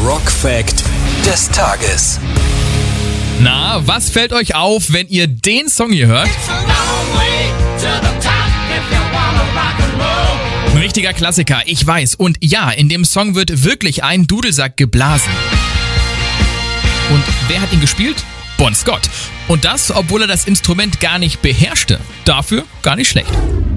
Rock-Fact des Tages. Na, was fällt euch auf, wenn ihr den Song hier hört? Ein richtiger Klassiker, ich weiß. Und ja, in dem Song wird wirklich ein Dudelsack geblasen. Und wer hat ihn gespielt? Bon Scott. Und das, obwohl er das Instrument gar nicht beherrschte. Dafür gar nicht schlecht.